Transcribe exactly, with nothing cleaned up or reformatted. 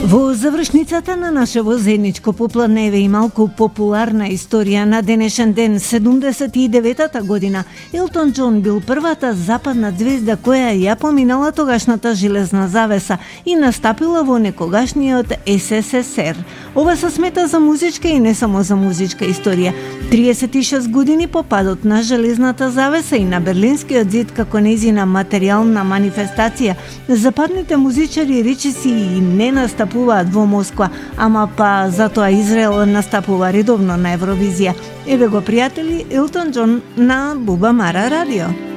Во завршницата на нашево заедничко попладневе и малку популарна историја на денешен ден, седумдесет и деветата година, Елтон Џон бил првата западна звезда која ја поминала тогашната железна завеса и настапила во некогашниот Ес Ес Ес Ер. Ова се смета за музичка и не само за музичка историја. триесет и шест години по падот на железната завеса и на Берлинскиот зид како нејзина материјална манифестација, западните музичари речиси и не настапуваат во Москва, ама па затоа Израел настапува редовно на Евровизија. Еве го, пријатели, Елтон Џон на Буба Мара радио.